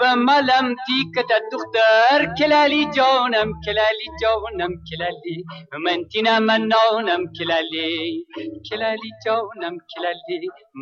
ملم تيكة الدختر كلالي جونم كلالي جونم كلالي من تنا منونم كلالي كلالي جونم كلالي